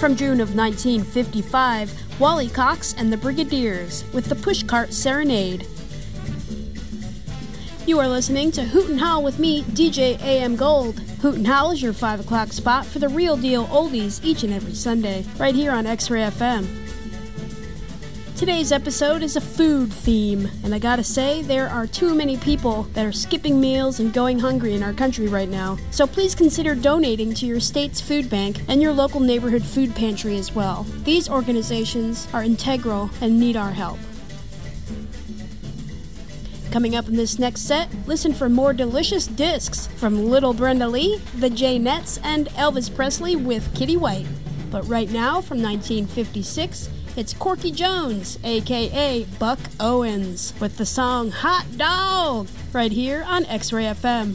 from June of 1955, Wally Cox and the Brigadiers with the Pushcart Serenade. You are listening to Hoot and Howl with me, DJ AM Gold. Hoot and Howl is your 5 o'clock spot for the real deal oldies each and every Sunday, right here on X-Ray FM. Today's episode is a food theme, and I gotta say, there are too many people that are skipping meals and going hungry in our country right now. So please consider donating to your state's food bank and your local neighborhood food pantry as well. These organizations are integral and need our help. Coming up in this next set, listen for more delicious discs from Little Brenda Lee, the Jaynettes, and Elvis Presley with Kitty White. But right now, from 1956, it's Corky Jones, a.k.a. Buck Owens, with the song Hot Dog, right here on X-Ray FM.